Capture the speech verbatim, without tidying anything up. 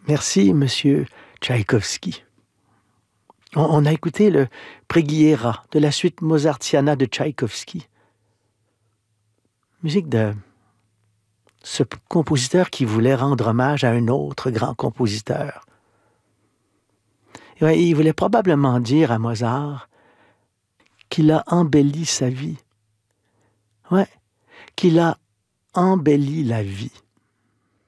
Merci, monsieur Tchaïkovski. On, on a écouté le Preghiera de la suite mozartiana de Tchaïkovski. Musique de ce compositeur qui voulait rendre hommage à un autre grand compositeur. Et ouais, il voulait probablement dire à Mozart qu'il a embelli sa vie. Ouais, qu'il a embelli la vie.